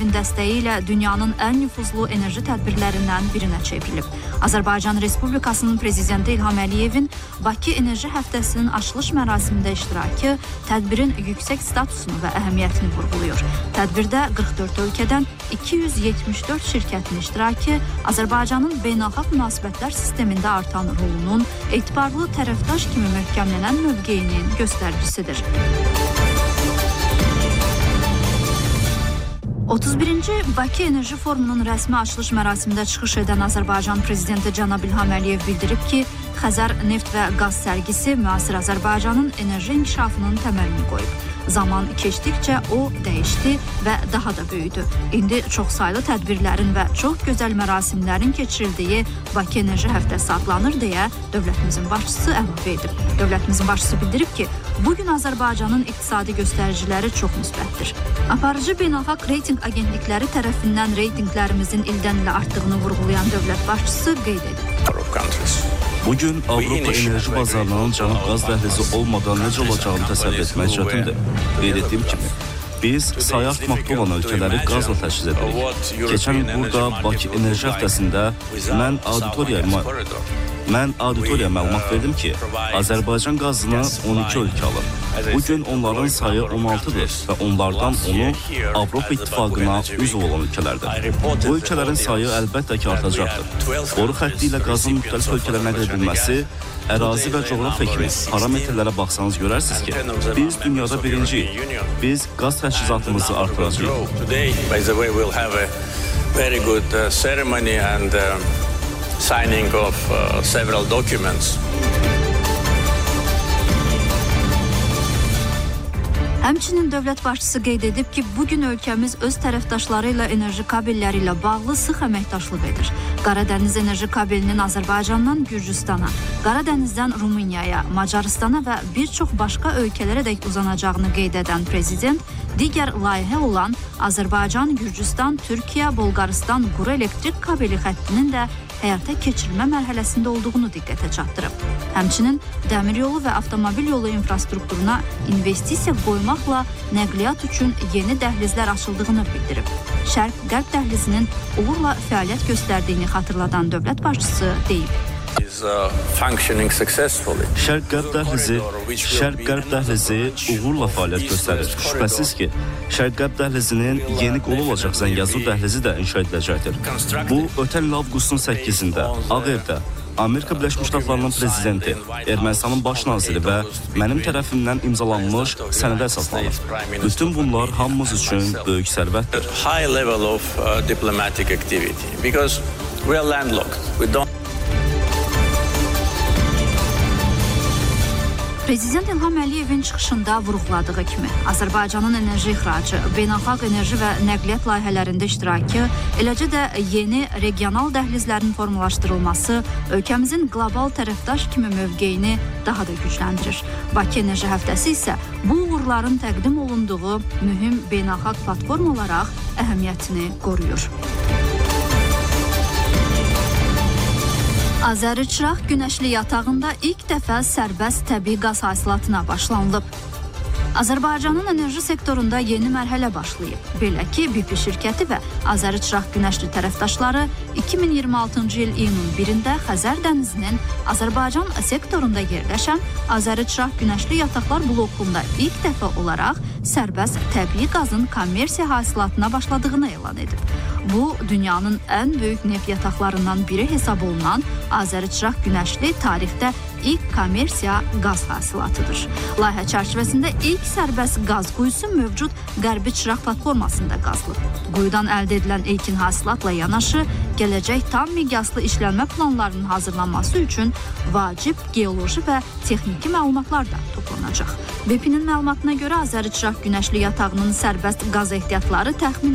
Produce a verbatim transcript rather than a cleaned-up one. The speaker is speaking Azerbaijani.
Həməlliyevin dəstəyi ilə dünyanın ən nüfuzlu enerji tədbirlərindən birinə çevrilib. Azərbaycan Respublikasının prezidenti İlham Əliyevin Bakı Enerji Həftəsinin açılış mərasimində iştirakı tədbirin yüksək statusunu və əhəmiyyətini vurğulayır. Tədbirdə qırx dörd ölkədən iki yüz yetmiş dörd şirkətin iştirakı Azərbaycanın beynəlxalq münasibətlər sistemində artan rolunun, etibarlı tərəfdaş kimi möhkəmlənən mövqeyinin göstəricisidir. otuz birinci Bakı Enerji Forumunun rəsmi açılış mərasimində çıxış edən Azərbaycan Prezidenti cənab İlham Əliyev bildirib ki, Xəzər neft və qaz sərgisi müasir Azərbaycanın enerji inkişafının təməlini qoyub. Zaman keçdikcə o dəyişdi və daha da böyüdü. İndi çoxsaylı tədbirlərin və çox gözəl mərasimlərin keçirildiyi Bakı Enerji Həftəsi adlanır deyə dövlətimizin başçısı əlavə edib. Dövlətimizin başçısı bildirib ki, bugün Azərbaycanın iqtisadi göstəriciləri çox müsbətdir. Aparıcı beynəlxalq reyting agentlikləri tərəfindən reytinglərimizin ildən ilə artdığını vurğulayan dövlət başçısı qeyd edib. Bugün Avropa enerji bazarlarının cənub qaz dəhlizi olmadan necə olacağını təsəvvür etmək çətindir. Qeyd etdiyim kimi, biz sayı artmaqda olan ölkələri qazla təchiz edirik. Keçən il burada Bakı Enerji Həftəsində mən auditoriyaya Mən auditoriya məlumat verdim ki, Azərbaycan qazını on iki ölkə alır. Bugün onların sayı on altıdır və onlardan onu Avropa İttifaqına üzv olan ölkələrdir. Bu ölkələrin sayı əlbəttə ki, artacaqdır. Boru xətti ilə qazın müxtəlif ölkələrə nəql edilməsi, ərazi və coğrafiya kimi parametrlərə baxsanız görərsiniz ki, biz dünyada birinciyik. Biz qaz təchizatımızı artıracağıq. Signing of uh, several documents. Həmçinin dövlət başçısı qeyd edib ki, bugün ölkəmiz öz tərəfdaşları ilə enerji kabelləri ilə bağlı sıx əməkdaşlıq edir. Qaradəniz enerji kabelinin Azərbaycandan Gürcüstana, Qaradənizdən Rumuniyaya, Macaristana və bir çox başqa ölkələrə dək uzanacağını qeyd edən prezident, digər layihə olan Azərbaycan, Gürcüstan, Türkiyə, Bolqaristan quru elektrik kabeli xəttinin də həyata keçirilmə mərhələsində olduğunu diqqətə çatdırıb. Həmçinin dəmir yolu və avtomobil yolu infrastrukturuna investisiya qoymaqla nəqliyyat üçün yeni dəhlizlər açıldığını bildirib. Şərq-Qərb dəhlizinin uğurla fəaliyyət göstərdiyini xatırladan dövlət başçısı deyib. Şərq-Qərb dəhlizi, Şərq-Qərb dəhlizi uğurla fəaliyyət göstərir. Şübhəsiz ki, Şərq-Qərb dəhlizinin yeni qolu olacaq Zəngəzur dəhlizi də inşa ediləcəkdir. Bu, ötən il avqustun səkkizində Ağ Evdə Amerika Birləşmiş Ştatlarının prezidenti, Ermənistanın baş naziri və mənim tərəfimdən imzalanmış sənədə əsaslanır. Bütün bunlar hamımız üçün böyük sərvətdir. Prezident İlham Əliyevin çıxışında vurğuladığı kimi, Azərbaycanın enerji ixracı, beynəlxalq enerji və nəqliyyat layihələrində iştirakı, eləcə də yeni regional dəhlizlərin formalaşdırılması ölkəmizin qlobal tərəfdaş kimi mövqeyini daha da gücləndirir. Bakı Enerji Həftəsi isə bu uğurların təqdim olunduğu mühüm beynəlxalq platform olaraq əhəmiyyətini qoruyur. Azəri-Çıraq günəşli yatağında ilk dəfə sərbəst təbii qaz hasilatına başlanılıb. Azərbaycanın enerji sektorunda yeni mərhələ başlayıb. Belə ki, B P şirkəti və Azəri-Çıraq günəşli tərəfdaşları iki min iyirmi altıncı il iyunun birində Xəzər dənizinin Azərbaycan sektorunda yerləşən Azəri-Çıraq günəşli yataqlar blokunda ilk dəfə olaraq sərbəst təbii qazın kommersiya hasilatına başladığını elan edib. Bu, dünyanın ən böyük neft yataqlarından biri hesab olunan Azəri-Çıraq günəşli tarixdə ilk kommersiya qaz hasilatıdır. Layihə çərçivəsində ilk sərbəst qaz quyusu mövcud Qərbi Çıraq platformasında qazılıb. Quyudan əldə edilən ilkin hasilatla yanaşı, gələcək tam miqyaslı işlənmə planlarının hazırlanması üçün vacib geoloji və texniki məlumatlar da toplanacaq. B P-nin məlumatına görə Azəri-Çıraq günəşli yatağının sərbəst qaz ehtiyatları təxminən